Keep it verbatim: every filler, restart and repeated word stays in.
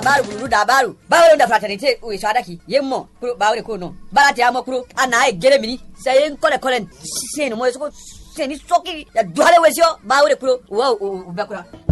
baru bulu da baru baru da fraternité o isada ki yemmo kuro baru ko no barati amo kuro ana e gere mini sayen kole kole sen mo so sen soki ya duhale wesio baru kuro wow o bakura